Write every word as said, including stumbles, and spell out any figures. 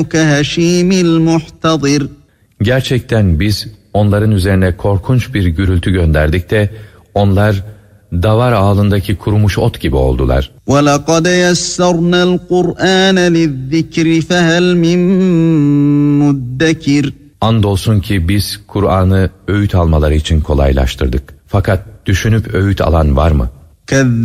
كهشيم المحتضر. Gerçekten biz onların üzerine korkunç bir gürültü gönderdik de onlar davar ağlındaki kurumuş ot gibi oldular. وَلَقَدْ يَسَّرْنَا الْقُرْآنَ لِلذِّكْرِ فَهَلْ مِن مُدَّكِرٍ. Andolsun ki biz Kur'an'ı öğüt almaları için kolaylaştırdık. Fakat düşünüp öğüt alan var mı?